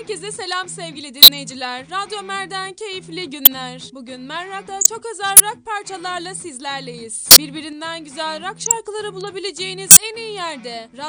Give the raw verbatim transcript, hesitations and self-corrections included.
Herkese selam sevgili dinleyiciler. Radyo Mer'den keyifli günler. Bugün Mer Rock'ta çok özel rock parçalarla sizlerleyiz. Birbirinden güzel rock şarkıları bulabileceğiniz en iyi yerde.